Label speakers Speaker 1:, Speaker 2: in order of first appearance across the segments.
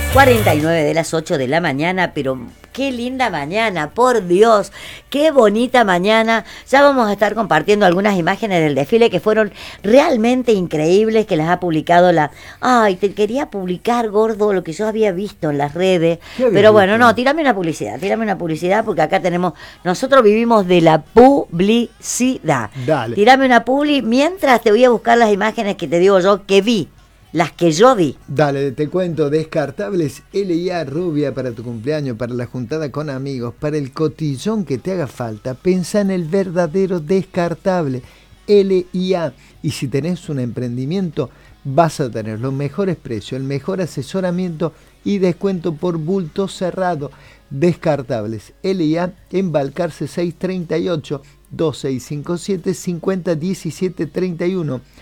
Speaker 1: 49 de las 8 de la mañana, pero qué linda mañana, por Dios, qué bonita mañana. Ya vamos a estar compartiendo algunas imágenes del desfile que fueron realmente increíbles, que las ha publicado la... Ay, te quería publicar, gordo, lo que yo había visto en las redes, pero bueno, no, tírame una publicidad, porque acá tenemos... Nosotros vivimos de la publicidad.
Speaker 2: Dale.
Speaker 1: Tírame una publi, mientras te voy a buscar las imágenes que te digo yo que vi. Las que yo vi.
Speaker 2: Dale, te cuento. Descartables L&A rubia para tu cumpleaños, para la juntada con amigos, para el cotillón que te haga falta. Pensá en el verdadero descartable L&A. Y si tenés un emprendimiento, vas a tener los mejores precios, el mejor asesoramiento y descuento por bulto cerrado. Descartables L&A en Balcarce 638 2657 501731.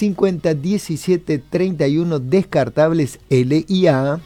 Speaker 2: 501731 Descartables L&A.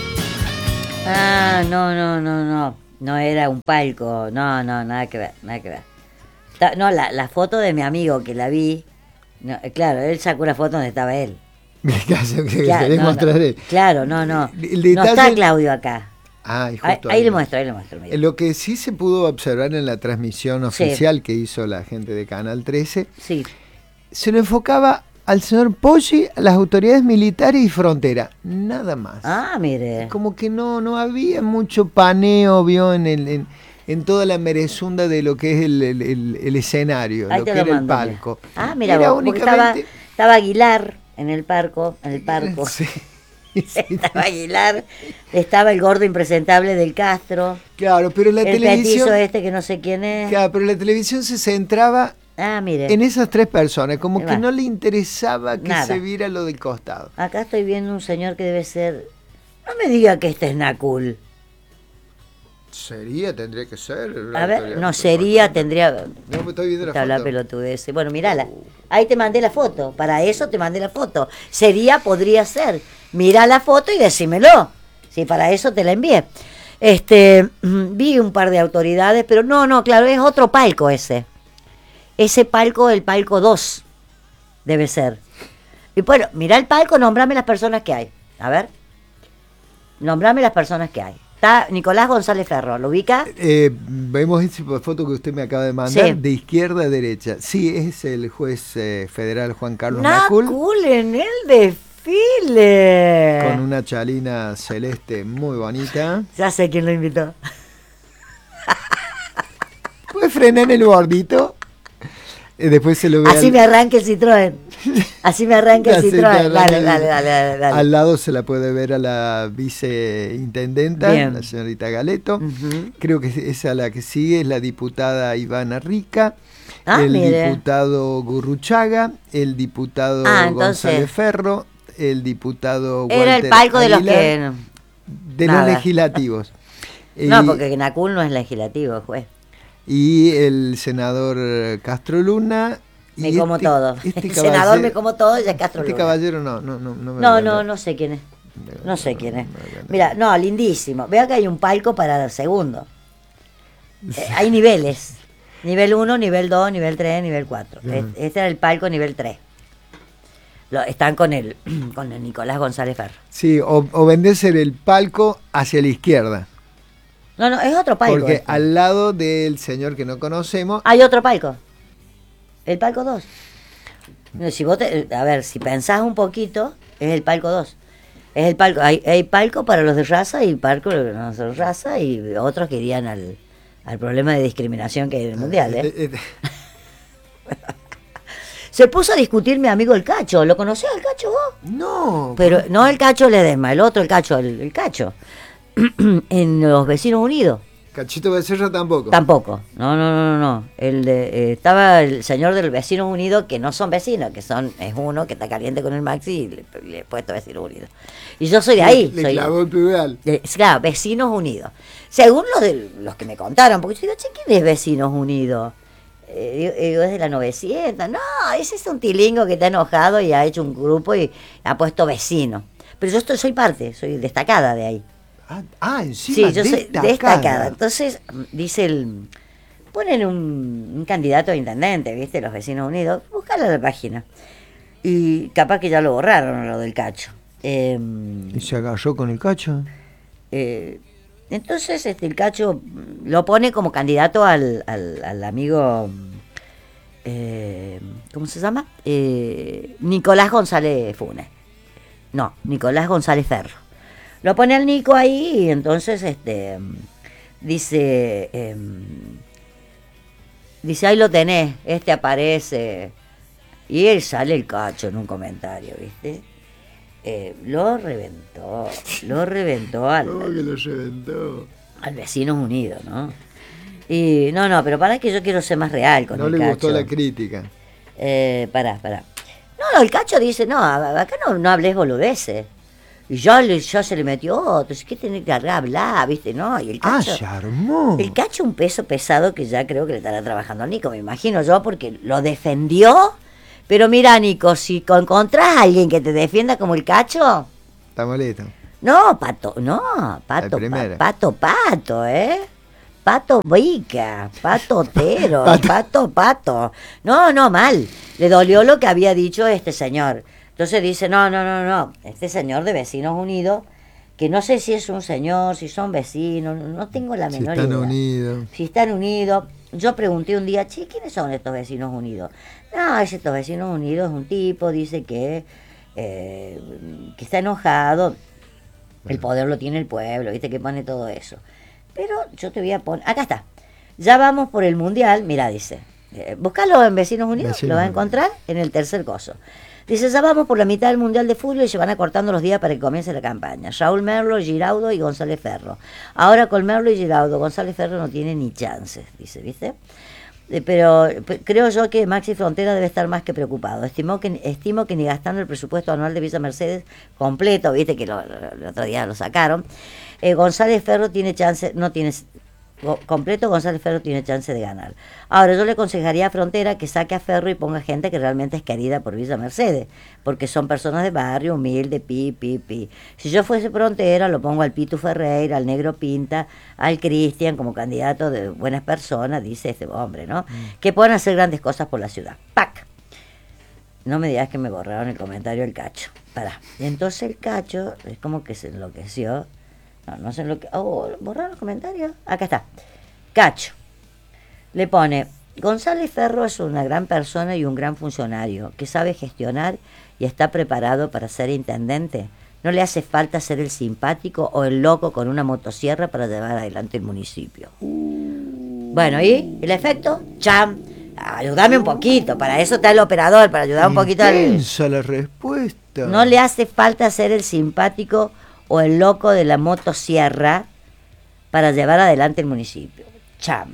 Speaker 1: Ah, no era un palco, no, nada que ver. No, la foto de mi amigo que la vi, no, claro, él sacó una foto donde estaba él.
Speaker 2: ¿Querés mostrar él?
Speaker 1: Claro, no está Claudio acá.
Speaker 2: Ah, justo
Speaker 1: ahí le muestro.
Speaker 2: Lo que sí se pudo observar en la transmisión oficial que hizo la gente de Canal 13,
Speaker 1: sí,
Speaker 2: se lo enfocaba al señor Poggi, a las autoridades militares y frontera, nada más.
Speaker 1: Ah, mire.
Speaker 2: Como que no había mucho paneo, vio, en toda la merezunda de lo que es el escenario,
Speaker 1: ahí
Speaker 2: lo que era el palco.
Speaker 1: Ah, mira,
Speaker 2: era
Speaker 1: vos,
Speaker 2: únicamente...
Speaker 1: estaba Aguilar en el parco.
Speaker 2: Sí.
Speaker 1: Estaba Aguilar, estaba el gordo impresentable del Castro.
Speaker 2: Claro, pero la televisión...
Speaker 1: El petizo que no sé quién es.
Speaker 2: Claro, pero la televisión se centraba...
Speaker 1: mire.
Speaker 2: En esas tres personas, como que no le interesaba que se viera lo del costado.
Speaker 1: Acá estoy viendo un señor que debe ser... No me diga que este es Nacul.
Speaker 2: Tendría que ser.
Speaker 1: A ver, no sería, tendría...
Speaker 2: No me estoy viendo la foto.
Speaker 1: La pelotudez. Bueno, mirala. Ahí te mandé la foto. Para eso te mandé la foto. Sería, podría ser. Mirá la foto y decímelo. Si para eso te la envié. Vi un par de autoridades, pero no, claro, es otro palco ese. Ese palco, el palco 2, debe ser. Y bueno, mirá el palco, nombrame las personas que hay. A ver. Nombrame las personas que hay. Está Nicolás González Ferro, ¿lo ubica?
Speaker 2: Vemos esa foto que usted me acaba de mandar, de izquierda a derecha. Sí, es el juez federal Juan Carlos Nacul.
Speaker 1: Nacul en el desfile.
Speaker 2: Con una chalina celeste muy bonita.
Speaker 1: Ya sé quién lo invitó.
Speaker 2: ¿Puede frenar en el bordito? Después se lo ve.
Speaker 1: Así me arranca el Citroën. Dale.
Speaker 2: Al lado se la puede ver a la viceintendenta,
Speaker 1: bien,
Speaker 2: la señorita Galeto. Creo que esa la que sigue es la diputada Ivana Rica, diputado Gurruchaga, el diputado González Ferro, el diputado Walter
Speaker 1: era el palco
Speaker 2: Aguilar,
Speaker 1: de los que...
Speaker 2: los legislativos.
Speaker 1: No, porque Nacul no es legislativo, juez.
Speaker 2: Y el senador Castro Luna.
Speaker 1: Me como todo. El senador me como todo, ya es Castro Luna.
Speaker 2: Caballero
Speaker 1: no sé quién es. No sé quién es. Mira, lindísimo. Vea que hay un palco para el segundo. Hay niveles. Nivel 1, nivel 2, nivel 3, nivel 4. Este era el palco nivel 3. Están con el Nicolás González Ferro.
Speaker 2: Sí, o vender ser el palco hacia la izquierda.
Speaker 1: No, es otro palco.
Speaker 2: Porque al lado del señor que no conocemos...
Speaker 1: Hay otro palco. El palco 2. Si vos si pensás un poquito, es el palco 2. Es el palco. Hay palco para los de raza y palco para los de no son raza y otros que irían al problema de discriminación que hay en el mundial. Se puso a discutir mi amigo el Cacho. ¿Lo conocías el Cacho vos?
Speaker 2: No.
Speaker 1: Pero no el Cacho Ledesma, el otro, el Cacho. El Cacho. En los Vecinos Unidos.
Speaker 2: Cachito Becerra tampoco.
Speaker 1: Tampoco. No. Estaba el señor del Vecinos Unidos, que no son vecinos, es uno que está caliente con el Maxi y le he puesto Vecinos Unidos. Y yo soy de ahí.
Speaker 2: Le clavó el plural.
Speaker 1: Claro, Vecinos Unidos. Según los que me contaron, porque yo digo, ¿quién es Vecinos Unidos? Es de la 900. No, ese es un tilingo que está enojado y ha hecho un grupo y ha puesto vecino. Pero yo soy parte, soy destacada de ahí.
Speaker 2: Encima.
Speaker 1: Sí, yo soy destacada. Entonces, ponen un candidato a intendente, ¿viste? Los Vecinos Unidos, buscarlo en la página. Y capaz que ya lo borraron, lo del Cacho.
Speaker 2: ¿Y se agarró con el Cacho?
Speaker 1: Entonces el Cacho lo pone como candidato al amigo, ¿cómo se llama? Nicolás González Funes. No, Nicolás González Ferro. Lo pone al Nico ahí y entonces dice, ahí lo tenés, aparece. Y él sale el Cacho en un comentario, ¿viste? Lo reventó
Speaker 2: ¿Cómo que lo reventó?
Speaker 1: al Vecinos Unidos, ¿no? Y no, pero para que yo quiero ser más real con el Cacho.
Speaker 2: No le gustó la crítica.
Speaker 1: Pará. No, el Cacho dice, no, acá no hables boludeces. Y ya se le metió otro, ¿qué tenés que hablar, viste? No, y el Cacho...
Speaker 2: se armó.
Speaker 1: El Cacho un peso pesado que ya creo que le estará trabajando a Nico, me imagino yo, porque lo defendió. Pero mira, Nico, si encontrás a alguien que te defienda como el Cacho...
Speaker 2: Está molesto.
Speaker 1: No, Pato, Pato Vica, Pato Otero, Pato. No, mal. Le dolió lo que había dicho este señor. Entonces dice, no. Este señor de Vecinos Unidos, que no sé si es un señor, si son vecinos, no tengo la menor idea. Si están unidos. Yo pregunté un día, ¿quiénes son estos Vecinos Unidos? No, estos Vecinos Unidos es un tipo, dice que está enojado. El poder lo tiene el pueblo, viste que pone todo eso. Pero yo te voy a poner... Acá está. Ya vamos por el Mundial. Mira, dice. Búscalo en Vecinos Unidos, lo vas a encontrar en el tercer coso. Dice, ya vamos por la mitad del Mundial de Fútbol y se van acortando los días para que comience la campaña. Raúl Merlo, Giraudo y González Ferro. Ahora con Merlo y Giraudo, González Ferro no tiene ni chances, dice, ¿viste? Pero creo yo que Maxi Frontera debe estar más que preocupado. Estimo que ni gastando el presupuesto anual de Villa Mercedes completo, viste que el otro día lo sacaron, González Ferro tiene chance, González Ferro tiene chance de ganar. Ahora yo le aconsejaría a Frontera que saque a Ferro y ponga gente que realmente es querida por Villa Mercedes, porque son personas de barrio, humilde, pi. Si yo fuese Frontera, lo pongo al Pitu Ferreira, al Negro Pinta, al Cristian como candidato de buenas personas, dice este hombre, ¿no? Que puedan hacer grandes cosas por la ciudad. ¡Pac! No me digas que me borraron el comentario del Cacho. Pará. Y entonces el Cacho es como que se enloqueció. No sé lo que... ¿borraron los comentarios? Acá está. Cacho. Le pone, González Ferro es una gran persona y un gran funcionario que sabe gestionar y está preparado para ser intendente. No le hace falta ser el simpático o el loco con una motosierra para llevar adelante el municipio. Bueno, ¿y el efecto? ¡Cham! Ayúdame un poquito, para eso está el operador, para ayudar un poquito al...
Speaker 2: Intensa la respuesta.
Speaker 1: No le hace falta ser el simpático o el loco de la motosierra para llevar adelante el municipio. Cham.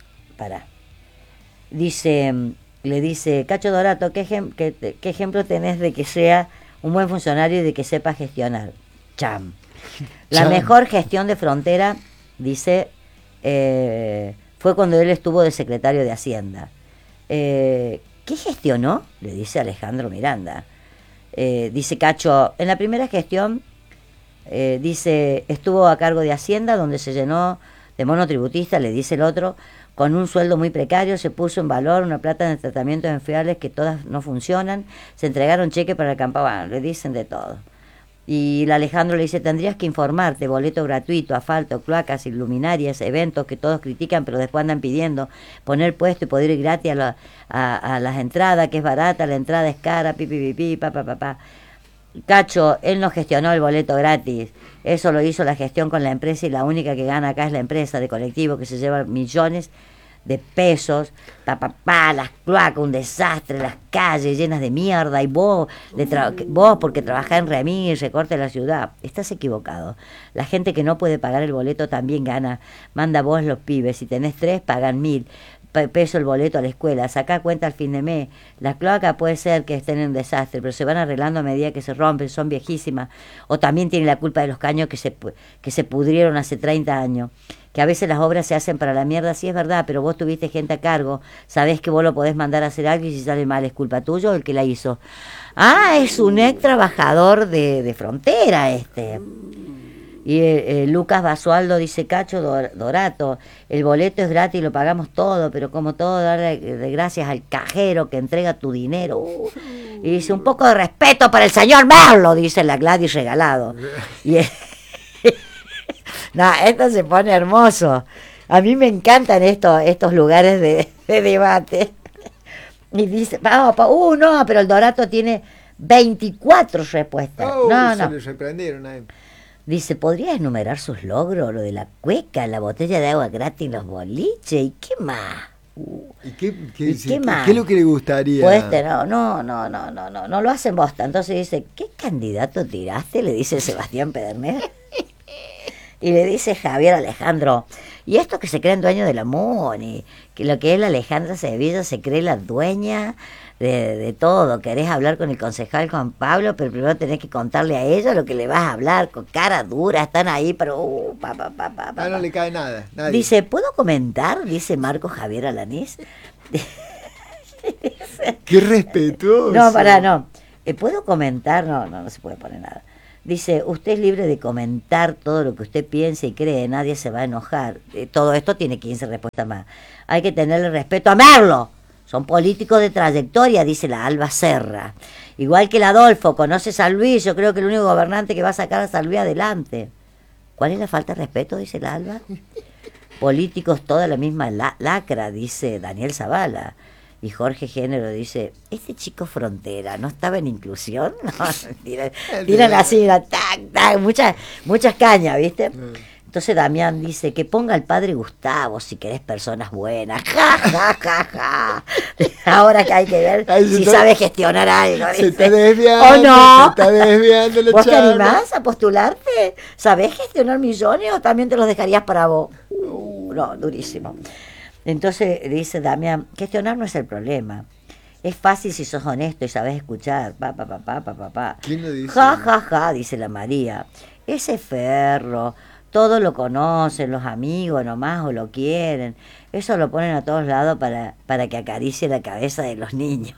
Speaker 1: Le dice, Cacho Dorato, ¿qué ejemplo tenés de que sea un buen funcionario y de que sepa gestionar? Cham. La mejor gestión de Frontera, dice, fue cuando él estuvo de secretario de Hacienda. ¿Qué gestionó? Le dice Alejandro Miranda. Dice Cacho, en la primera gestión, dice, estuvo a cargo de Hacienda, donde se llenó de monotributista, le dice el otro, con un sueldo muy precario, se puso en valor una plata de tratamientos enfiables que todas no funcionan, se entregaron cheques para el campamento, le dicen de todo. Y el Alejandro le dice, tendrías que informarte, boleto gratuito, asfalto, cloacas, luminarias, eventos que todos critican, pero después andan pidiendo poner puesto y poder ir gratis a las entradas, que es barata, la entrada es cara, pa. Cacho, él no gestionó el boleto gratis, eso lo hizo la gestión con la empresa y la única que gana acá es la empresa de colectivo que se lleva millones de pesos, las cloacas, un desastre, las calles llenas de mierda y vos porque trabajás en remis, recorte la ciudad. Estás equivocado. La gente que no puede pagar el boleto también gana. Manda vos los pibes, si tenés 3 pagan 1.000 pesos el boleto a la escuela, sacá cuenta al fin de mes. Las cloacas puede ser que estén en desastre, pero se van arreglando a medida que se rompen, son viejísimas, o también tienen la culpa de los caños que se pudrieron hace 30 años, que a veces las obras se hacen para la mierda, sí es verdad, pero vos tuviste gente a cargo, sabés que vos lo podés mandar a hacer algo y si sale mal es culpa tuya o el que la hizo. Es un ex trabajador de Frontera este. Y Lucas Basualdo dice, Cacho Dorato, el boleto es gratis, lo pagamos todo, pero como todo, darle de gracias al cajero que entrega tu dinero. Y dice, un poco de respeto para el señor Merlo, dice la Gladys Regalado. Y no, esto se pone hermoso. A mí me encantan estos lugares de debate. Y dice, no, pero el Dorato tiene 24 respuestas. No.
Speaker 2: Se le sorprendieron a él.
Speaker 1: Dice, ¿podrías enumerar sus logros? Lo de la cueca, la botella de agua gratis, los boliches, ¿y qué más?
Speaker 2: ¿Y qué
Speaker 1: más?
Speaker 2: ¿Qué es lo que le gustaría?
Speaker 1: Pues no lo hacen bosta. Entonces dice, ¿qué candidato tiraste? Le dice Sebastián Pedernera. Y le dice Javier Alejandro, y esto que se creen dueños de la MUNI, que lo que es la Alejandra Sevilla se cree la dueña de todo. Querés hablar con el concejal Juan Pablo, pero primero tenés que contarle a ella lo que le vas a hablar, con cara dura, están ahí, pero
Speaker 2: no le cae nada, nadie.
Speaker 1: Dice, ¿puedo comentar? Dice Marco Javier Alanís.
Speaker 2: Qué respetuoso.
Speaker 1: No. ¿Puedo comentar? No se puede poner nada. Dice, usted es libre de comentar todo lo que usted piense y cree, nadie se va a enojar. Todo esto tiene 15 respuestas más. Hay que tenerle respeto a Merlo. Son políticos de trayectoria, dice la Alba Serra. Igual que el Adolfo, conoce a San Luis, yo creo que el único gobernante que va a sacar a San Luis adelante. ¿Cuál es la falta de respeto? Dice la Alba. Políticos, toda la misma lacra, dice Daniel Zavala. Y Jorge Género dice, este chico frontera, ¿no estaba en inclusión? No, tiran así, tac, muchas cañas, ¿viste? Entonces Damián dice, que ponga al padre Gustavo si querés personas buenas. Ja. Ahora que hay que ver si sabe gestionar algo.
Speaker 2: Se está desviando.
Speaker 1: ¿O no?
Speaker 2: Se está desviando.
Speaker 1: ¿Vos te animás a postularte? ¿Sabés gestionar millones o también te los dejarías para vos? No, durísimo. Entonces dice Damián, gestionar no es el problema. Es fácil si sos honesto y sabés escuchar.
Speaker 2: ¿Quién lo dice?
Speaker 1: Ja, dice la María. Ese Ferro, todos lo conocen, los amigos nomás o lo quieren. Eso lo ponen a todos lados para que acaricie la cabeza de los niños.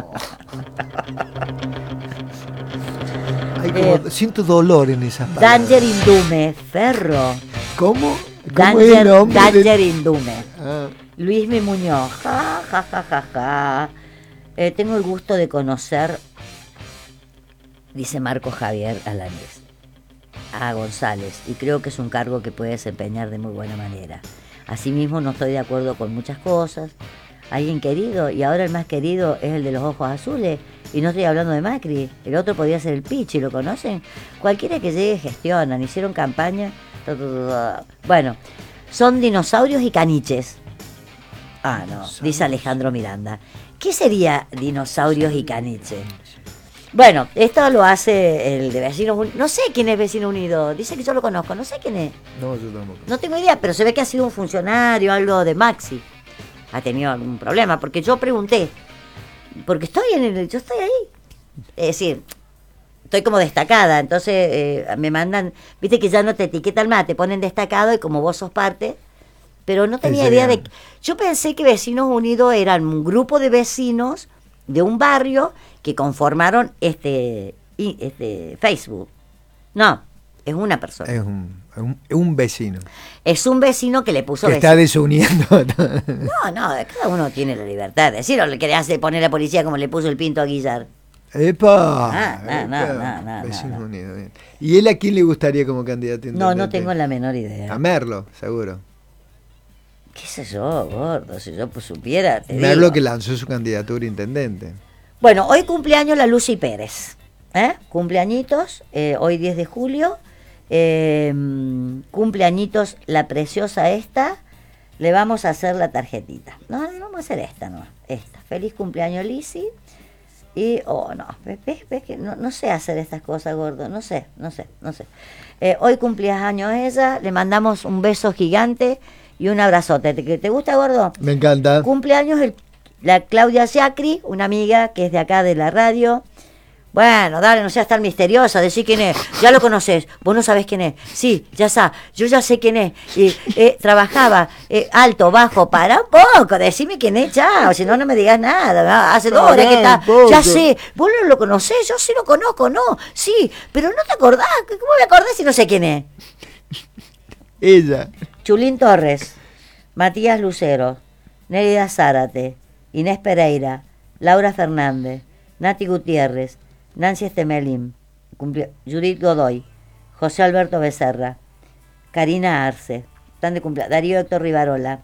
Speaker 2: Siento dolor en esas palabras.
Speaker 1: Danger Indume, Ferro.
Speaker 2: ¿Cómo?
Speaker 1: Danger Indume.
Speaker 2: Ah.
Speaker 1: Luismi Muñoz, ja. Tengo el gusto de conocer, dice Marco Javier Alanís, a González, y creo que es un cargo que puede desempeñar de muy buena manera. Asimismo, no estoy de acuerdo con muchas cosas. Alguien querido, y ahora el más querido es el de los ojos azules, y no estoy hablando de Macri, el otro podría ser el Pichi, ¿lo conocen? Cualquiera que llegue gestionan, hicieron campaña. Bueno, son dinosaurios y caniches. No, dice Alejandro Miranda. ¿Qué sería dinosaurios y caniches? Bueno, esto lo hace el de Vecinos Unidos. No sé quién es Vecino Unido. Dice que yo lo conozco, no sé quién es.
Speaker 2: No, yo tampoco.
Speaker 1: No tengo idea, pero se ve que ha sido un funcionario, algo de Maxi. Ha tenido algún problema, porque yo pregunté. Porque yo estoy ahí. Es decir, estoy como destacada, entonces me mandan, viste que ya no te etiquetan más, te ponen destacado y como vos sos parte, pero no tenía idea de... Yo pensé que Vecinos Unidos eran un grupo de vecinos de un barrio que conformaron este Facebook. No, es una persona.
Speaker 2: Es un vecino.
Speaker 1: Es un vecino que le puso
Speaker 2: que
Speaker 1: vecino.
Speaker 2: Está desuniendo.
Speaker 1: No, cada uno tiene la libertad de decir, o le querés poner a la policía como le puso el Pinto a Guillar.
Speaker 2: ¡Epa!
Speaker 1: No.
Speaker 2: Vecinos Unidos, bien. ¿Y él a quién le gustaría como candidato intendente?
Speaker 1: No tengo la menor idea.
Speaker 2: A Merlo, seguro.
Speaker 1: ¿Qué sé yo, gordo? Si yo supiera, te
Speaker 2: Merlo
Speaker 1: digo.
Speaker 2: que lanzó su candidatura a intendente.
Speaker 1: Bueno, hoy cumpleaños la Lucy Pérez. Cumpleañitos, hoy 10 de julio. Cumpleañitos la preciosa esta. Le vamos a hacer la tarjetita. No, vamos a hacer esta, no. Esta. Feliz cumpleaños, Lizzy. Y, ves que no sé hacer estas cosas, gordo, no sé. Hoy cumplía años ella, le mandamos un beso gigante y un abrazote. ¿Te gusta, gordo?
Speaker 2: Me encanta.
Speaker 1: Cumpleaños la Claudia Sacri, una amiga que es de acá de la radio. Bueno, dale, no seas tan misteriosa, decí quién es. Ya lo conoces, vos no sabés quién es. Sí, ya está, yo ya sé quién es. Y trabajaba alto, bajo, para un poco, decime quién es ya, o si no, no me digas nada. ¿No? Hace 2 horas que está. Ya sé, vos no lo conocés, yo sí lo conozco, no. Sí, pero no te acordás, ¿cómo me acordás si no sé quién es?
Speaker 2: Ella.
Speaker 1: Chulín Torres, Matías Lucero, Nérida Zárate, Inés Pereira, Laura Fernández, Nati Gutiérrez, Nancy Estemelín, Judith Godoy, José Alberto Becerra, Karina Arce, están de cumpleaños, Darío Héctor Rivarola,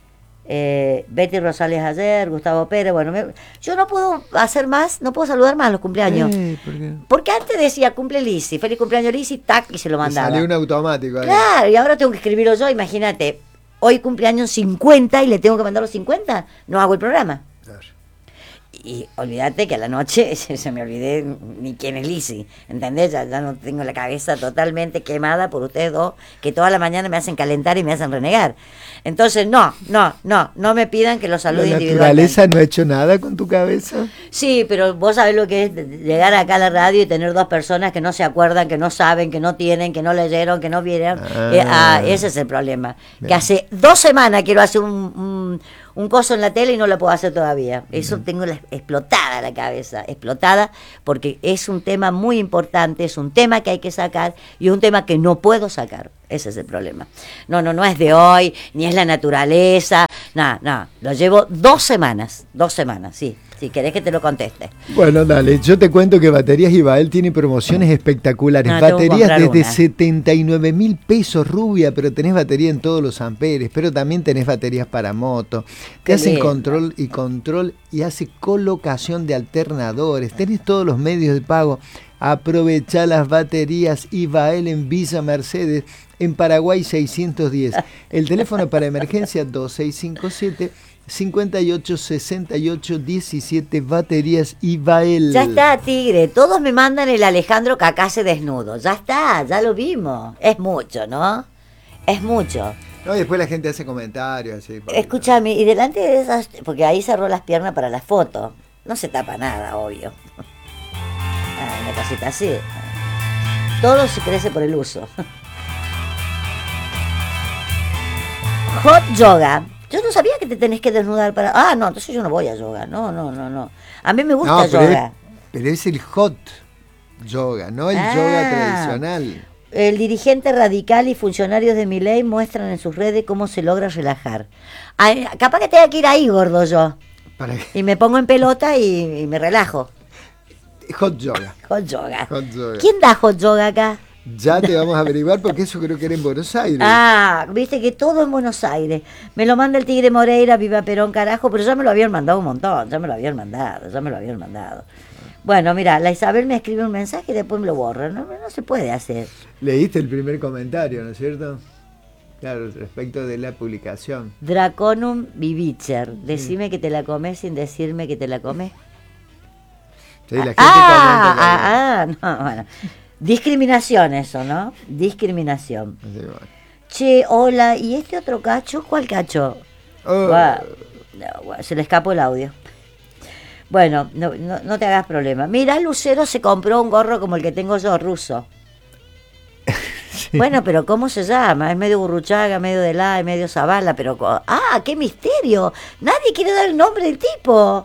Speaker 1: Betty Rosales ayer, Gustavo Pérez, bueno, yo no puedo hacer más, no puedo saludar más los cumpleaños.
Speaker 2: ¿Por qué?
Speaker 1: Porque antes decía, cumple Lizzy, feliz cumpleaños Lizzy, tac, y se lo mandaba.
Speaker 2: Salió un automático ahí.
Speaker 1: Claro, y ahora tengo que escribirlo yo, imagínate, hoy cumpleaños 50 y le tengo que mandar los 50, no hago el programa.
Speaker 2: Claro.
Speaker 1: Y olvídate que a la noche se me olvidé ni quién es Lizzy, ¿entendés? Ya no tengo la cabeza totalmente quemada por ustedes dos, que toda la mañana me hacen calentar y me hacen renegar. Entonces, no me pidan que los salude
Speaker 2: ¿La
Speaker 1: individualmente.
Speaker 2: naturaleza no ha hecho nada con tu cabeza?
Speaker 1: Sí, pero vos sabés lo que es llegar acá a la radio y tener dos personas que no se acuerdan, que no saben, que no tienen, que no leyeron, que no vieron. Ese es el problema.
Speaker 2: Bien.
Speaker 1: Que hace 2 semanas quiero hacer un coso en la tele y no lo puedo hacer todavía. Eso tengo explotada la cabeza, explotada, porque es un tema muy importante, es un tema que hay que sacar y un tema que no puedo sacar. Ese es el problema. No es de hoy, ni es la naturaleza, no, lo llevo 2 semanas, sí. Si querés que te lo conteste.
Speaker 2: Bueno, dale, yo te cuento que Baterías Ibael tiene promociones espectaculares.
Speaker 1: Tengo que
Speaker 2: Baterías
Speaker 1: comprar
Speaker 2: desde
Speaker 1: una.
Speaker 2: 79 pesos, rubia, pero tenés batería en todos los amperes, pero también tenés baterías para moto. Te
Speaker 1: Qué
Speaker 2: hacen
Speaker 1: lindo.
Speaker 2: control y hace colocación de alternadores. Tenés todos los medios de pago. Aprovechá las baterías Ibael en Villa Mercedes, en Paraguay 610. El teléfono para emergencia 2657 58 68 17, Baterías Ibael.
Speaker 1: Ya está, Tigre, todos me mandan el Alejandro Cacase desnudo. Ya está, ya lo vimos. Es mucho, ¿no? Es mucho.
Speaker 2: No, y después la gente hace comentarios así.
Speaker 1: Escúchame, y delante de esas, porque ahí cerró las piernas para la foto. No se tapa nada, obvio. Una casita así. Todo se crece por el uso. Hot yoga. Yo no sabía que te tenés que desnudar para... no, entonces yo no voy a yoga. No. A mí me gusta yoga.
Speaker 2: Pero es el hot yoga, no el yoga tradicional.
Speaker 1: El dirigente radical y funcionarios de Milei muestran en sus redes cómo se logra relajar. Capaz que tenga que ir ahí, gordo, yo.
Speaker 2: ¿Para qué?
Speaker 1: Y me pongo en pelota y me relajo.
Speaker 2: Hot yoga.
Speaker 1: Hot yoga.
Speaker 2: Hot yoga.
Speaker 1: ¿Quién da hot yoga acá?
Speaker 2: Ya te vamos a averiguar porque eso creo que era en Buenos Aires.
Speaker 1: Viste que todo en Buenos Aires. Me lo manda el Tigre Moreira, viva Perón, carajo, pero ya me lo habían mandado un montón, ya me lo habían mandado. Bueno, mira, la Isabel me escribe un mensaje y después me lo borra. No se puede hacer.
Speaker 2: Leíste el primer comentario, ¿no es cierto? Claro, respecto de la publicación.
Speaker 1: Draconum vivicer. Decime que te la comes sin decirme que te la comes.
Speaker 2: Sí, la gente comenta.
Speaker 1: No, bueno. Discriminación eso, ¿no? Discriminación.
Speaker 2: Sí, bueno.
Speaker 1: Che, hola, ¿y este otro cacho? ¿Cuál cacho? Se le escapó el audio. Bueno, no te hagas problema. Mira, Lucero se compró un gorro como el que tengo yo, ruso. Sí. Bueno, pero ¿cómo se llama? Es medio Burruchaga, medio Delay, medio Zavala, pero... ¡qué misterio! Nadie quiere dar el nombre del tipo.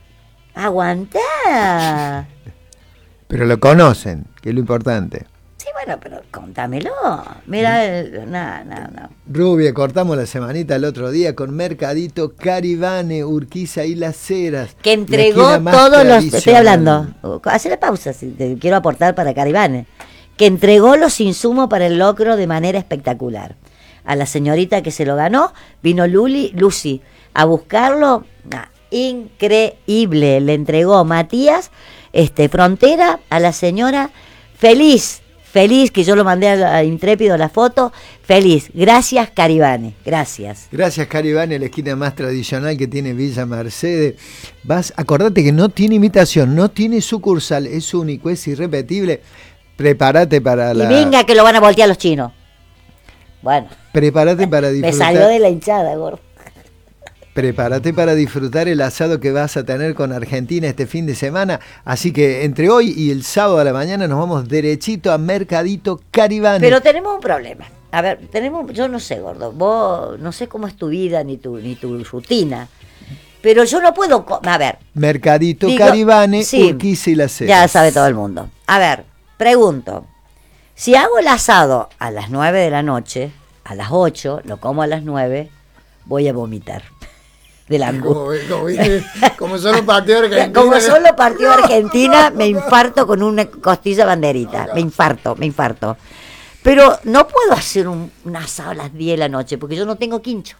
Speaker 1: ¡Aguantá!
Speaker 2: Pero lo conocen, que es lo importante.
Speaker 1: Sí, bueno, pero contámelo. Mira, no.
Speaker 2: Rubia, cortamos la semanita el otro día con Mercadito Caribane, Urquiza y Las Heras.
Speaker 1: Que entregó todos los... Estoy hablando. Hacele pausa, si te quiero aportar para Caribane. Que entregó los insumos para el locro de manera espectacular. A la señorita que se lo ganó, vino Lucy a buscarlo. Increíble. Le entregó Matías Frontera a la señora. Feliz, que yo lo mandé a Intrépido la foto. Feliz. Gracias, Caribane. Gracias.
Speaker 2: Gracias, Caribane, la esquina más tradicional que tiene Villa Mercedes. Acordate que no tiene imitación, no tiene sucursal, es único, es irrepetible. Prepárate para
Speaker 1: Y venga que lo van a voltear los chinos. Bueno.
Speaker 2: Prepárate para disfrutar.
Speaker 1: Me salió de la hinchada, gordo.
Speaker 2: Prepárate para disfrutar el asado que vas a tener con Argentina este fin de semana. Así que entre hoy y el sábado a la mañana nos vamos derechito a Mercadito Caribane.
Speaker 1: Pero tenemos un problema. A ver, yo no sé, gordo. Vos no sé cómo es tu vida ni tu rutina. Pero yo no puedo... A ver.
Speaker 2: Mercadito Caribane,
Speaker 1: sí,
Speaker 2: Urquiza y Las Heras.
Speaker 1: Ya sabe todo el mundo. A ver, pregunto. Si hago el asado a las 9 de la noche, a las 8, lo como a las 9, voy a vomitar. del Angus.
Speaker 2: Como solo partido de Argentina.
Speaker 1: Como solo partido de Argentina, me infarto con una costilla banderita. Me infarto. Pero no puedo hacer un asado a las 10 de la noche porque yo no tengo quincho.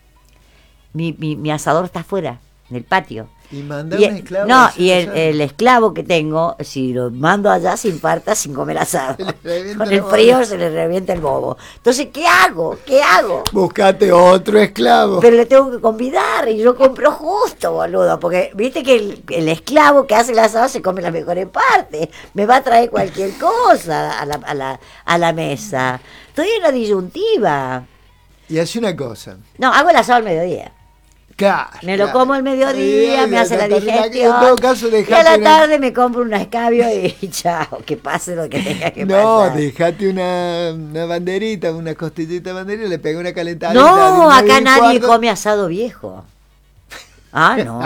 Speaker 1: Mi asador está afuera, en el patio.
Speaker 2: Y manda un esclavo.
Speaker 1: No, y el esclavo que tengo, si lo mando allá, se infarta sin comer asado. Con el frío se le revienta el bobo. Entonces, ¿qué hago?
Speaker 2: Buscate otro esclavo.
Speaker 1: Pero le tengo que convidar y yo compro justo, boludo. Porque viste que el esclavo que hace el asado se come las mejores partes. Me va a traer cualquier cosa a la mesa. Estoy en la disyuntiva.
Speaker 2: Y hace una cosa.
Speaker 1: No, hago el asado al mediodía. Me lo como al mediodía, me hace la digestión.
Speaker 2: En todo caso,
Speaker 1: y a la tarde me compro un escabio y chao, que pase lo que tenga que pasar.
Speaker 2: No, dejate una banderita, una costillita de banderita, le pega una calentada.
Speaker 1: No, acá nadie come asado viejo. No.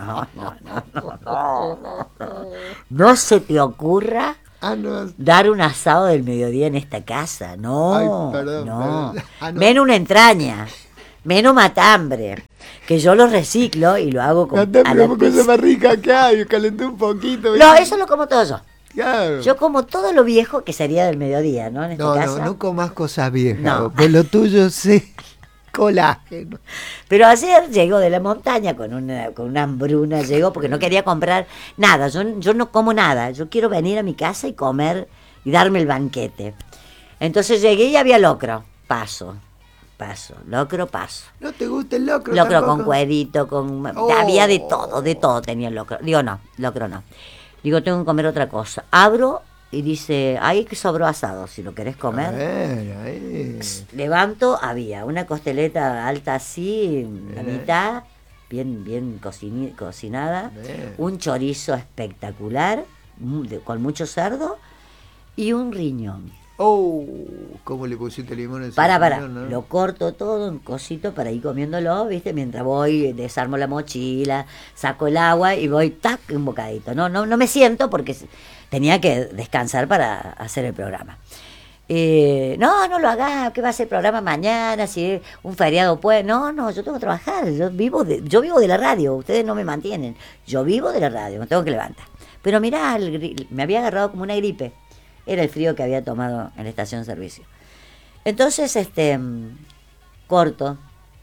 Speaker 1: No se te ocurra dar un asado del mediodía en esta casa. No,
Speaker 2: ay, perdón,
Speaker 1: no.
Speaker 2: No.
Speaker 1: Menos una entraña. Menos matambre, que yo lo reciclo y lo hago con
Speaker 2: matambre como cosa más rica que hay, calenté un poquito.
Speaker 1: No, eso lo como todo yo.
Speaker 2: Claro.
Speaker 1: Yo como todo lo viejo que sería del mediodía, ¿no? En esta casa.
Speaker 2: No comas cosas viejas.
Speaker 1: No.
Speaker 2: Pues lo tuyo es colágeno.
Speaker 1: Pero ayer llegó de la montaña con una hambruna, llegó porque no quería comprar nada. Yo no como nada. Yo quiero venir a mi casa y comer y darme el banquete. Entonces llegué y había locro. Paso. Locro.
Speaker 2: ¿No te gusta el locro?
Speaker 1: Locro
Speaker 2: tampoco?
Speaker 1: con cuerito, había de todo tenía el locro. Digo, no, locro no. Digo, tengo que comer otra cosa. Abro y dice, ahí que sobró asado, si lo querés comer.
Speaker 2: Ahí.
Speaker 1: Levanto, había una costeleta alta así, la mitad, bien cocinada, un chorizo espectacular, con mucho cerdo, y un riñón.
Speaker 2: ¿Cómo le pusiste limón en
Speaker 1: Para,
Speaker 2: ¿no?
Speaker 1: lo corto todo en cosito para ir comiéndolo, ¿viste? Mientras voy, desarmo la mochila, saco el agua y voy, tac, un bocadito. No me siento porque tenía que descansar para hacer el programa. No lo hagas, que va a ser el programa mañana, si es un feriado pues. No, yo tengo que trabajar, yo vivo de la radio, ustedes no me mantienen. Yo vivo de la radio, me tengo que levantar. Pero mirá, me había agarrado como una gripe. Era el frío que había tomado en la estación de servicio. Entonces, corto.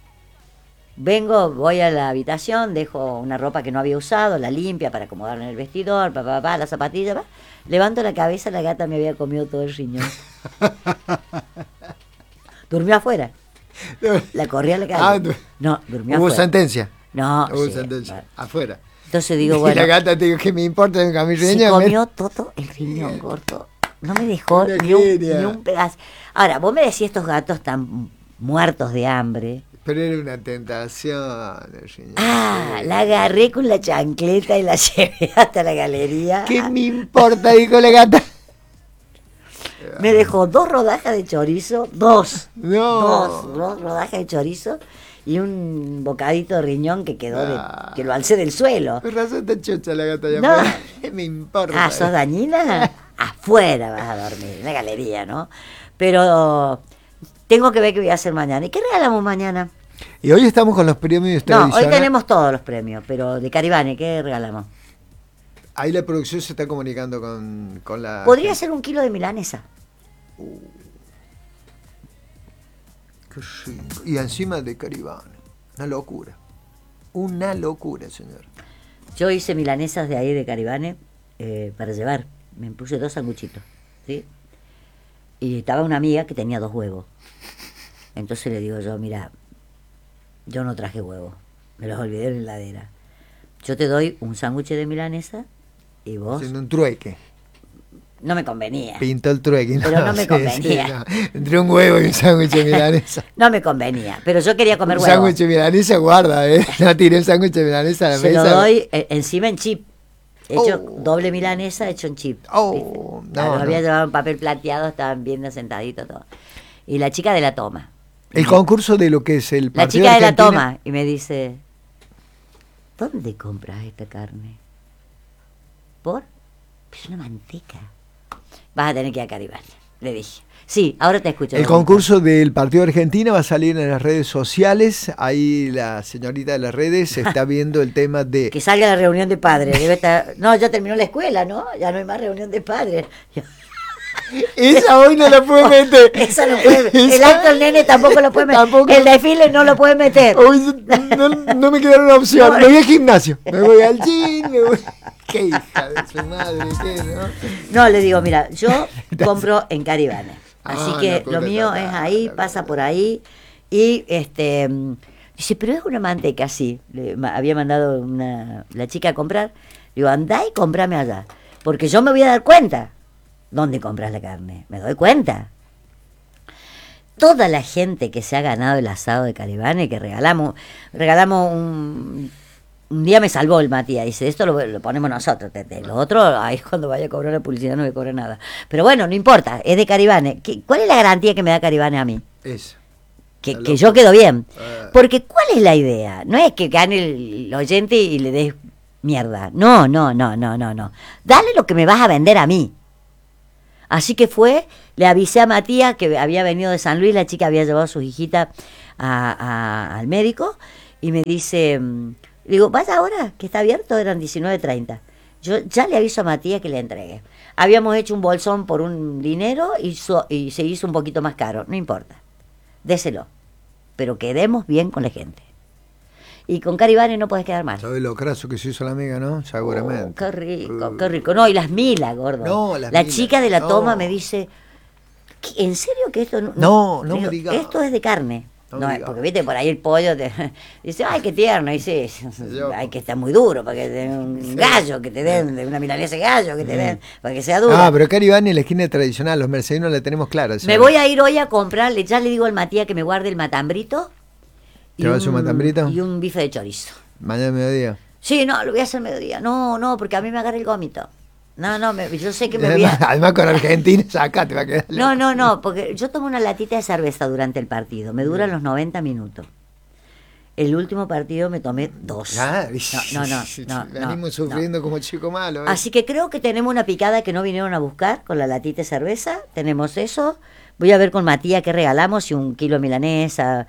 Speaker 1: Voy a la habitación, dejo una ropa que no había usado, la limpia para acomodarla en el vestidor, la zapatilla, levanto la cabeza, la gata me había comido todo el riñón. Durmió afuera. La corrí a la calle. No, durmió afuera.
Speaker 2: ¿Hubo sentencia?
Speaker 1: No,
Speaker 2: Hubo
Speaker 1: sí,
Speaker 2: sentencia.
Speaker 1: bueno.
Speaker 2: Afuera.
Speaker 1: Entonces digo, bueno.
Speaker 2: Y la gata te digo, ¿qué me importa en mi riñón?
Speaker 1: Se comió todo el riñón, gordo. No me dejó ni un pedazo. Ahora, vos me decís estos gatos están muertos de hambre.
Speaker 2: Pero era una tentación el riñón.
Speaker 1: La agarré con la chancleta y la llevé hasta la galería.
Speaker 2: ¿Qué me importa? Dijo la gata.
Speaker 1: Me dejó 2 rodajas de chorizo, dos rodajas de chorizo y un bocadito de riñón que quedó que lo alcé del suelo.
Speaker 2: Por razón te chucha la gata ya.
Speaker 1: No.
Speaker 2: ¿Qué me importa?
Speaker 1: ¿Sos dañina? Afuera vas a dormir, en la galería, ¿no? Pero tengo que ver qué voy a hacer mañana. ¿Y qué regalamos mañana?
Speaker 2: Y hoy estamos con los premios tradicionales.
Speaker 1: Hoy tenemos todos los premios, pero de Caribane, ¿qué regalamos?
Speaker 2: Ahí la producción se está comunicando con la...
Speaker 1: Podría ser 1 kilo de milanesa.
Speaker 2: Qué rico. Y encima de Caribane. Una locura, señor.
Speaker 1: Yo hice milanesas de ahí de Caribane para llevar. Me puse 2 sanguchitos, ¿sí? Y estaba una amiga que tenía 2 huevos. Entonces le digo yo, mira, yo no traje huevos, me los olvidé en la heladera. Yo te doy un sándwich de milanesa y vos...
Speaker 2: Haciendo un trueque.
Speaker 1: No me convenía.
Speaker 2: Pintó el trueque.
Speaker 1: Pero no me convenía.
Speaker 2: Entre un huevo y un sándwich de milanesa.
Speaker 1: No me convenía, pero yo quería comer
Speaker 2: un
Speaker 1: huevo.
Speaker 2: Sándwich de milanesa, guarda, No tiré el sándwich de milanesa a la
Speaker 1: Se
Speaker 2: mesa.
Speaker 1: lo doy encima en chip. Hecho doble milanesa, hecho en chip. Había llevado un papel plateado, estaban bien sentaditos todos. Y la chica de la toma.
Speaker 2: El concurso de lo que es el
Speaker 1: La
Speaker 2: partido
Speaker 1: chica de la
Speaker 2: Argentina.
Speaker 1: toma. Y me dice, ¿dónde compras esta carne? ¿Por? Es una manteca. Vas a tener que ir a Caribane. le dije. Sí, ahora te escucho.
Speaker 2: El concurso del partido de Argentina va a salir en las redes sociales. Ahí la señorita de las redes está viendo el tema de...
Speaker 1: Que salga la reunión de padres. Debe estar... No, ya terminó la escuela, ¿no? Ya no hay más reunión de padres.
Speaker 2: Esa hoy no la puede meter.
Speaker 1: Esa no puede. El acto del nene tampoco lo puede meter. Tampoco. El desfile no lo puede meter.
Speaker 2: Hoy no me quedaron opción. Me voy al gimnasio. Me voy al gym. Me voy... Qué hija de su madre, ¿qué, no?
Speaker 1: No, le digo, mira, yo compro en Caribane. Así que lo mío es ahí, pasa por ahí. Y dice, pero es una manteca, sí. Le había mandado la chica a comprar. Digo, andá y comprame allá. Porque yo me voy a dar cuenta. ¿Dónde compras la carne? Me doy cuenta. Toda la gente que se ha ganado el asado de Caribane, que regalamos un día me salvó el Matías, dice, esto lo ponemos nosotros, lo otro, ahí cuando vaya a cobrar la publicidad no me cobra nada. Pero bueno, no importa, es de Caribane. ¿Cuál es la garantía que me da Caribane a mí?
Speaker 2: Eso.
Speaker 1: Que yo quedo bien. Porque ¿cuál es la idea? No es que gane el oyente y le des mierda. No. Dale lo que me vas a vender a mí. Así que le avisé a Matías que había venido de San Luis, la chica había llevado a su hijita al médico, y me dice... Digo, vaya ahora, que está abierto, eran 19:30. Yo ya le aviso a Matías que le entregue. Habíamos hecho un bolsón por un dinero y se hizo un poquito más caro. No importa, déselo. Pero quedemos bien con la gente. Y con Caribane no podés quedar mal.
Speaker 2: ¿Sabes lo craso que se hizo la amiga, no? Seguramente.
Speaker 1: Qué rico, qué rico. No, y las milas, gordo.
Speaker 2: No,
Speaker 1: la chica de la toma me dice, ¿en serio que esto
Speaker 2: no me digas?
Speaker 1: Esto es de carne. No, porque viste, por ahí el pollo dice, ay, qué tierno, dice, hay que estar muy duro para que te den un gallo, que te den una milanesa de gallo, que te den, para que sea duro.
Speaker 2: Ah, pero Caribane en la esquina tradicional, los mercedinos la tenemos clara.
Speaker 1: Me voy a ir hoy a comprarle, ya le digo al Matías que me guarde el matambrito.
Speaker 2: ¿Te vas a un matambrito?
Speaker 1: Y un bife de chorizo.
Speaker 2: ¿Mañana mediodía?
Speaker 1: Sí, no, lo voy a hacer mediodía. No, porque a mí me agarra el gómito. No, yo sé que me voy a...
Speaker 2: Además con Argentina, acá te va a quedar...
Speaker 1: No, porque yo tomo una latita de cerveza durante el partido. Me duran los 90 minutos. El último partido me tomé 2. No.
Speaker 2: Venimos sufriendo como chico malo.
Speaker 1: Así que creo que tenemos una picada que no vinieron a buscar con la latita de cerveza. Tenemos eso. Voy a ver con Matías qué regalamos, si 1 kilo de milanesa.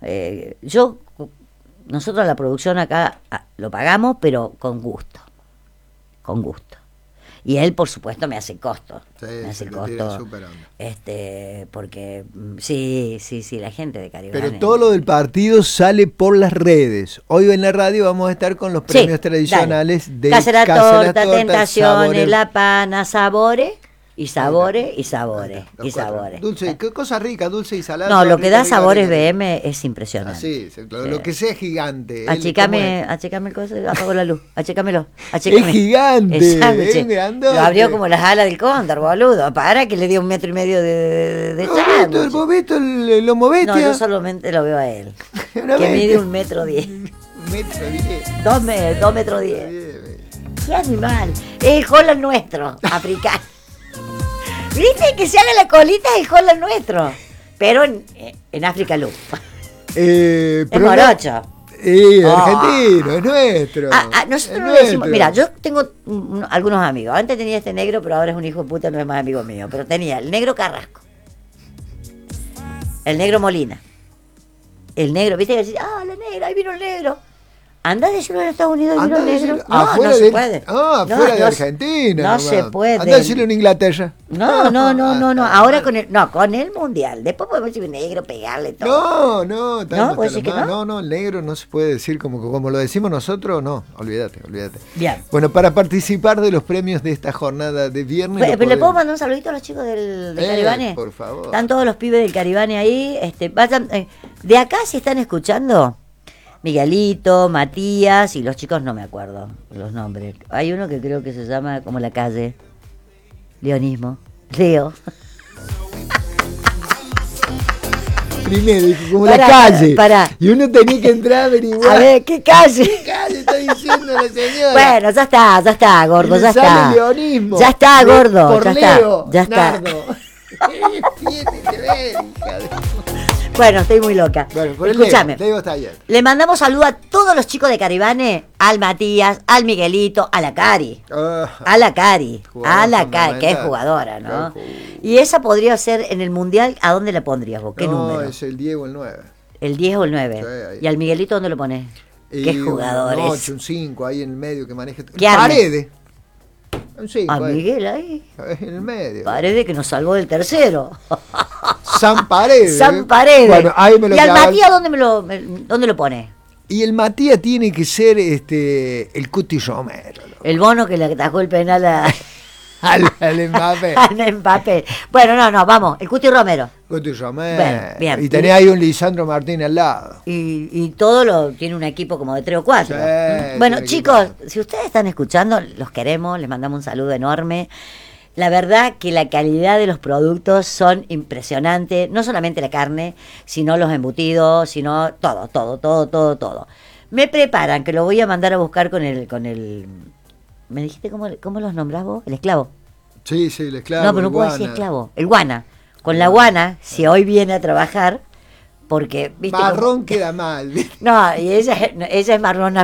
Speaker 1: Nosotros la producción acá lo pagamos, pero con gusto. Con gusto. Y él, por supuesto, me hace costo.
Speaker 2: Sí,
Speaker 1: me hace
Speaker 2: costo. Super onda.
Speaker 1: Porque sí, la gente de Caribane.
Speaker 2: Pero todo lo del partido sale por las redes. Hoy en la radio vamos a estar con los premios tradicionales de
Speaker 1: Casa la Torta, Tentaciones, La Pana, Sabores. Y sabores.
Speaker 2: Dulce, qué cosa rica, dulce y salada.
Speaker 1: No, lo que da Sabores BM es impresionante.
Speaker 2: Sí, lo que sea gigante.
Speaker 1: Achicame el coso, apago la luz. Achicamelo.
Speaker 2: Es gigante.
Speaker 1: Lo abrió como las alas del cóndor, boludo. Para que le dio 1,5 metros de sándwich.
Speaker 2: ¿Vos viste lo movete?
Speaker 1: No, yo solamente lo veo a él. Que mide 1,10 metros. 2 metros 10. Qué animal. Es el Holland nuestro, africano. ¿Viste? Que se haga la colita es el Holland nuestro. Pero en África Loop. Es morocho.
Speaker 2: Argentino, es nuestro.
Speaker 1: Nosotros no decimos. Mira, yo tengo algunos amigos. Antes tenía este negro, pero ahora es un hijo de puta, no es más amigo mío. Pero tenía el negro Carrasco, el negro Molina, el negro, ¿viste? Que decía, la negra, ahí vino el negro. Anda a decirlo en Estados Unidos, vino el negro. No se puede.
Speaker 2: Afuera de Argentina.
Speaker 1: No se puede.
Speaker 2: Anda a decirlo en Inglaterra.
Speaker 1: No. Ahora con el mundial. Después podemos decir negro, pegarle todo.
Speaker 2: No, el negro no se puede decir como lo decimos nosotros, no. Olvídate.
Speaker 1: Bien.
Speaker 2: Bueno, para participar de los premios de esta jornada de viernes.
Speaker 1: Pero ¿le puedo mandar un saludito a los chicos del Caribane?
Speaker 2: Por favor.
Speaker 1: Están todos los pibes del Caribane ahí. Vayan, de acá, si están escuchando, Miguelito, Matías y los chicos no me acuerdo los nombres. Hay uno que creo que se llama como la calle. Leonismo. Leo.
Speaker 2: Primero, como la calle. Y uno tenía que entrar a averiguar.
Speaker 1: A ver, ¿qué calle?
Speaker 2: ¿Qué calle está diciendo la señora?
Speaker 1: Bueno, ya está, gordo, ya está.
Speaker 2: Leonismo.
Speaker 1: Ya está, gordo.
Speaker 2: Por
Speaker 1: ya
Speaker 2: Leo,
Speaker 1: está. Ya está.
Speaker 2: Nardo. Tiene que ver, hija de...
Speaker 1: Bueno, estoy muy loca.
Speaker 2: Bueno, con
Speaker 1: Escúchame.
Speaker 2: el Leo está ayer.
Speaker 1: Le mandamos saludo a todos los chicos de Caribane, al Matías, al Miguelito, a la Cari. A la Cari. A la Cari, que es jugadora, ¿no? Y esa podría ser en el Mundial, ¿a dónde la pondrías vos? ¿Qué número?
Speaker 2: No, es el 10 o el 9.
Speaker 1: ¿El 10 o el 9?
Speaker 2: Sí,
Speaker 1: ¿Y al Miguelito dónde lo pones? ¿Qué jugadores?
Speaker 2: Un 8, un 5, ahí en el medio que maneja.
Speaker 1: ¿Qué arme?
Speaker 2: Paredes. Un 5.
Speaker 1: A Miguel ahí.
Speaker 2: En el medio.
Speaker 1: Paredes que nos salvó del tercero.
Speaker 2: San Paredes.
Speaker 1: San Paredes.
Speaker 2: Bueno, ahí me lo
Speaker 1: ¿Y al
Speaker 2: clavan.
Speaker 1: Matías dónde lo pone?
Speaker 2: Y el Matías tiene que ser el Cuti Romero.
Speaker 1: El Bono que le atajó el penal
Speaker 2: al Mbappé.
Speaker 1: al Mbappé. Bueno, no, vamos, el Cuti Romero.
Speaker 2: Cuti Romero.
Speaker 1: Bueno, bien.
Speaker 2: Y tenía ahí un Lisandro Martínez al lado.
Speaker 1: Y todo tiene un equipo como de 3 o 4.
Speaker 2: Sí,
Speaker 1: Bueno,
Speaker 2: tiene
Speaker 1: chicos,
Speaker 2: equipo.
Speaker 1: si ustedes están escuchando, los queremos, les mandamos un saludo enorme. La verdad que la calidad de los productos son impresionantes, no solamente la carne, sino los embutidos, sino todo. Me preparan, que lo voy a mandar a buscar con el ¿me dijiste cómo los nombrás vos? El esclavo.
Speaker 2: Sí, el esclavo.
Speaker 1: No, pero no puedo decir esclavo. El guana. Con la guana, si hoy viene a trabajar, porque, viste.
Speaker 2: Marrón queda mal, ¿viste?
Speaker 1: No, y ella es marrón.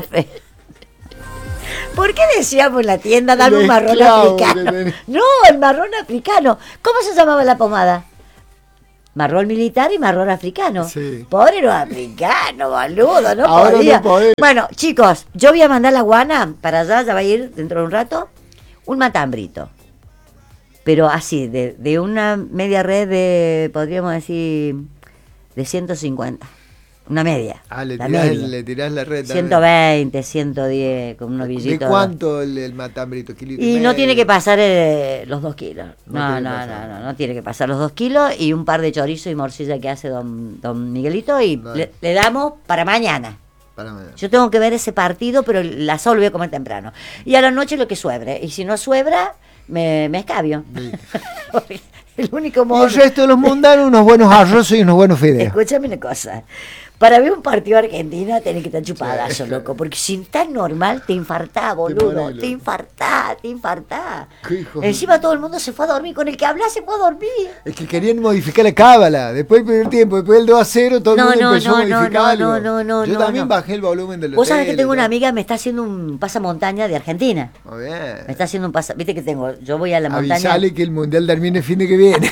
Speaker 1: ¿Por qué decíamos en la tienda dame un marrón
Speaker 2: esclavo
Speaker 1: africano? No, el marrón africano. ¿Cómo se llamaba la pomada? Marrón militar y marrón africano.
Speaker 2: Sí.
Speaker 1: Pobre los africanos, boludo, no
Speaker 2: Ahora
Speaker 1: podía.
Speaker 2: no podés.
Speaker 1: Bueno, chicos, yo voy a mandar la guana para allá, ya va a ir dentro de un rato, un matambrito. Pero así, de una media red de, podríamos decir, de 150. Una media.
Speaker 2: Le tirás la red.
Speaker 1: 120, 110, con unos billitos.
Speaker 2: ¿De cuánto el matambrito?
Speaker 1: Y no tiene que pasar los 2 kilos. No tiene que pasar los 2 kilos y un par de chorizo y morcilla que hace don Miguelito y le damos para mañana. Yo tengo que ver ese partido, pero la sol lo voy a comer temprano. Y a la noche lo que suebre. Y si no suebra, me escabio. Sí. El único modo.
Speaker 2: Y el resto de los mundanos, unos buenos arroz y unos buenos fideos.
Speaker 1: Escúchame una cosa. Para ver un partido de Argentina tenés que estar chupadazo, loco. Porque si estás normal, te infartás, boludo. Te infartás. Encima todo el mundo se fue a dormir. Con el que hablás se fue a dormir.
Speaker 2: Es que querían modificar la cábala. Después del primer tiempo, después del 2-0, todo el mundo empezó a modificarlo. Yo también bajé el volumen de los.
Speaker 1: Vos sabés que tengo una amiga, me está haciendo un pasamontaña de Argentina.
Speaker 2: Muy bien.
Speaker 1: Me está haciendo un viste que yo voy a la montaña.
Speaker 2: Avisale que el mundial termine el fin de que viene.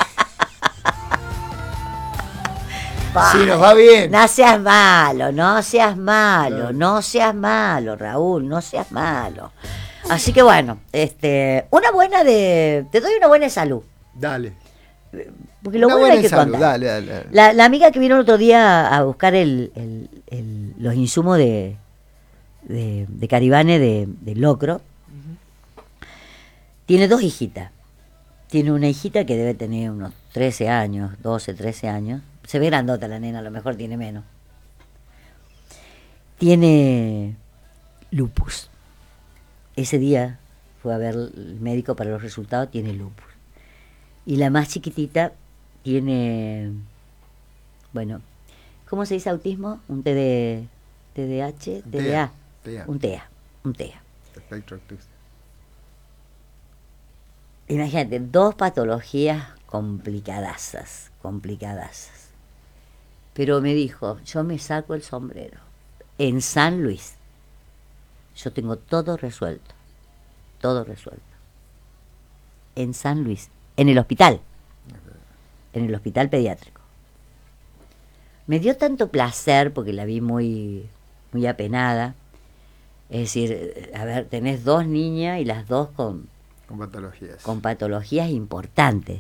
Speaker 2: Si nos va bien.
Speaker 1: No seas malo, Raúl, no seas malo. Así que bueno, te doy una buena de salud.
Speaker 2: Dale.
Speaker 1: Porque lo bueno hay que contar.
Speaker 2: Dale.
Speaker 1: La amiga que vino el otro día a buscar los insumos de Caribane de locro, tiene 2 hijitas. Tiene una hijita que debe tener unos 13 años, 12, 13 años. Se ve grandota la nena, a lo mejor tiene menos. Tiene lupus. Ese día fue a ver el médico para los resultados, tiene lupus. Y la más chiquitita tiene, bueno, ¿cómo se dice autismo? Un TDAH, TDA. Un TEA.
Speaker 2: Espectro autista.
Speaker 1: Imagínate, 2 patologías complicadasas. Pero me dijo, yo me saco el sombrero. En San Luis, yo tengo todo resuelto. En San Luis, en el hospital pediátrico. Me dio tanto placer porque la vi muy, muy apenada. Es decir, a ver, tenés 2 niñas y las 2 con patologías importantes.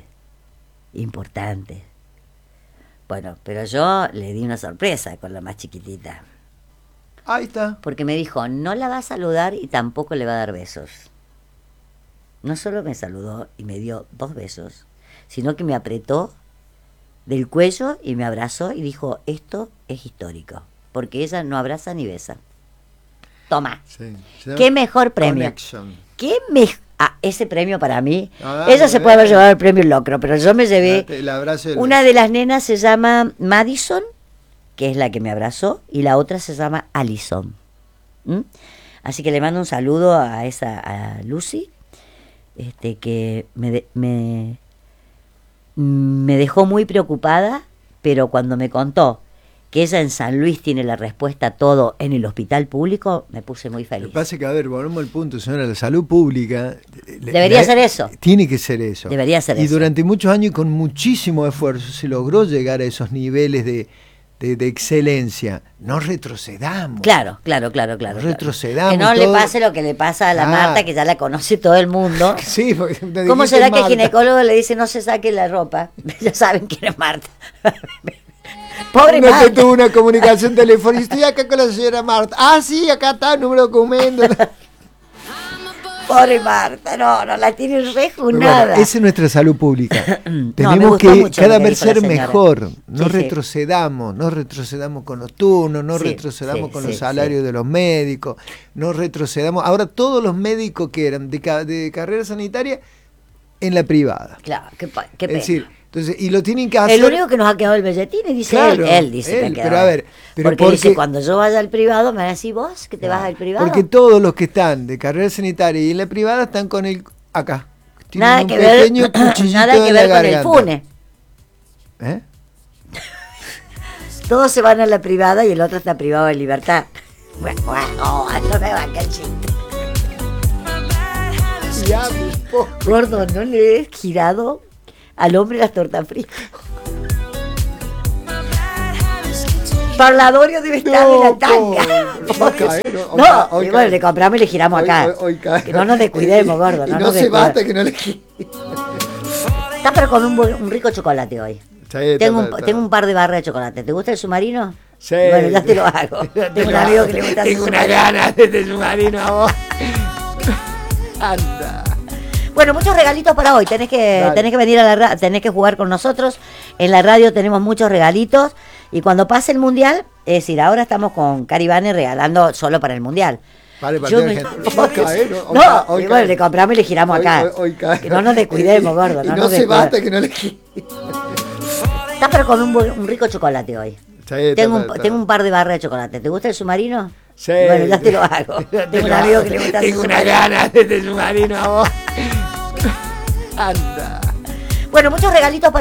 Speaker 1: Bueno, pero yo le di una sorpresa con la más chiquitita.
Speaker 2: Ahí está.
Speaker 1: Porque me dijo, no la va a saludar y tampoco le va a dar besos. No solo me saludó y me dio 2 besos, sino que me apretó del cuello y me abrazó y dijo, esto es histórico, porque ella no abraza ni besa. Toma. Sí. Qué mejor premio. Ese premio para mí. Ella se puede haber llevado el premio Locro, pero yo me llevé. Una de las nenas se llama Madison, que es la que me abrazó, y la otra se llama Allison. Así que le mando un saludo a Lucy, que me dejó muy preocupada, pero cuando me contó que ella en San Luis tiene la respuesta a todo en el hospital público, me puse muy
Speaker 2: Lo
Speaker 1: feliz.
Speaker 2: que pasa es que, a ver, volvemos al punto, señora, la salud pública...
Speaker 1: Debería ser eso.
Speaker 2: Tiene que ser eso.
Speaker 1: Debería ser
Speaker 2: y
Speaker 1: eso.
Speaker 2: durante muchos años y con muchísimo esfuerzo se logró llegar a esos niveles de excelencia. No retrocedamos.
Speaker 1: Claro.
Speaker 2: No retrocedamos.
Speaker 1: Que no
Speaker 2: y
Speaker 1: le
Speaker 2: todo.
Speaker 1: pase lo que le pasa a la
Speaker 2: Ah.
Speaker 1: Marta, que ya la conoce todo el mundo.
Speaker 2: Sí, porque
Speaker 1: ¿Cómo
Speaker 2: dijiste
Speaker 1: será que el
Speaker 2: Marta.
Speaker 1: ginecólogo le dice no se saque la ropa? Ya saben quién es Marta. Pobre
Speaker 2: Uno que
Speaker 1: Marta.
Speaker 2: tuvo una comunicación telefónica. Estoy acá con la señora Marta. Ah, sí, acá está el número de documento.
Speaker 1: Pobre Marta, no la tiene
Speaker 2: Bueno,
Speaker 1: rejunada.
Speaker 2: esa es nuestra salud pública.
Speaker 1: me
Speaker 2: Tenemos
Speaker 1: gustó
Speaker 2: que
Speaker 1: mucho
Speaker 2: cada
Speaker 1: lo que
Speaker 2: vez
Speaker 1: dijo la
Speaker 2: ser
Speaker 1: señora.
Speaker 2: mejor. No
Speaker 1: Sí, sí.
Speaker 2: retrocedamos con los turnos, no
Speaker 1: Sí,
Speaker 2: retrocedamos
Speaker 1: sí,
Speaker 2: con
Speaker 1: sí,
Speaker 2: los salarios de los médicos, no retrocedamos. Ahora todos los médicos que eran de carrera sanitaria en la privada.
Speaker 1: Claro, qué
Speaker 2: Es
Speaker 1: pena.
Speaker 2: decir, entonces, y lo tienen que hacer.
Speaker 1: El único que nos ha quedado el belletín y dice
Speaker 2: Claro,
Speaker 1: él dice que ha
Speaker 2: él,
Speaker 1: quedado.
Speaker 2: pero a ver, pero
Speaker 1: porque dice,
Speaker 2: porque-
Speaker 1: cuando yo vaya al privado, me van a decir vos que te vas al privado.
Speaker 2: Porque todos los que están de carrera sanitaria y en la privada están con el acá. Tienen
Speaker 1: nada
Speaker 2: un
Speaker 1: que ver,
Speaker 2: pequeño cuchillito
Speaker 1: nada que
Speaker 2: en la
Speaker 1: ver con el
Speaker 2: garganta.
Speaker 1: FUNE.
Speaker 2: ¿Eh?
Speaker 1: Todos se van a la privada y el otro está privado de libertad. Bueno, no me banca el chiste.
Speaker 2: Ya, po.
Speaker 1: Gordo, ¿no le he girado al hombre las tortas fritas? Parladorio debe estar de la tanga. No,
Speaker 2: hoy
Speaker 1: y bueno,
Speaker 2: cae.
Speaker 1: le compramos y le giramos acá.
Speaker 2: Hoy cae.
Speaker 1: Que no nos descuidemos, gordo.
Speaker 2: Y
Speaker 1: No
Speaker 2: no
Speaker 1: nos
Speaker 2: se
Speaker 1: descuidemos.
Speaker 2: basta que no le
Speaker 1: Está pero con un rico chocolate hoy.
Speaker 2: Sí,
Speaker 1: Tengo
Speaker 2: está.
Speaker 1: tengo un par de barras de chocolate. ¿Te gusta el submarino?
Speaker 2: Sí.
Speaker 1: Bueno, ya te lo hago. Tengo un amigo que le gusta el
Speaker 2: Tengo una
Speaker 1: submarino.
Speaker 2: gana de este submarino a vos. Anda.
Speaker 1: Bueno, muchos regalitos para hoy. Tenés que venir a la radio, tenés que jugar con nosotros. En la radio tenemos muchos regalitos. Y cuando pase el mundial, es decir, ahora estamos con Caribane regalando solo para el mundial.
Speaker 2: Vale,
Speaker 1: Yo
Speaker 2: partido
Speaker 1: me-
Speaker 2: de gente. Hoy cae, ¿no? Hoy
Speaker 1: No,
Speaker 2: cae, hoy
Speaker 1: y bueno,
Speaker 2: cae.
Speaker 1: le compramos y le giramos
Speaker 2: Hoy-
Speaker 1: acá.
Speaker 2: hoy cae.
Speaker 1: Que no nos descuidemos, gordo.
Speaker 2: Y
Speaker 1: No
Speaker 2: no
Speaker 1: nos
Speaker 2: se
Speaker 1: descuidemos.
Speaker 2: basta que no le
Speaker 1: Está pero con un rico chocolate hoy. Tengo un par de barras de chocolate. ¿Te gusta el submarino?
Speaker 2: Sí.
Speaker 1: Bueno, ya te lo hago. Tengo un amigo que le gusta el
Speaker 2: Tengo una
Speaker 1: submarino.
Speaker 2: gana de este submarino a vos. Anda.
Speaker 1: Bueno, muchos regalitos para